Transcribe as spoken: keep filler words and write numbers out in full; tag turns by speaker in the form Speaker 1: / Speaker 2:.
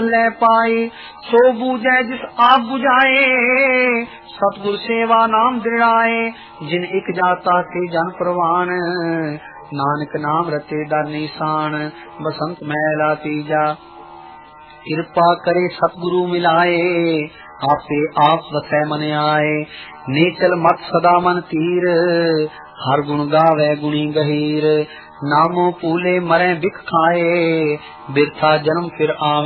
Speaker 1: ले पाए सो बूझे जिस आप बुझाए, सतगुर सेवा नाम दृढ़ाए, जिन एक जाता से जन प्रवान, नानक नाम रते दर निशान, बसंत मैला तीजा कृपा करे सतगुरु मिलाए, आपे आप वसै मन आए, नेचल मत सदा मन तीर, हर गुण गावे गुणी गहीर, नामो पूले मरे बिख खाए, बिरथा जन्म फिर आवे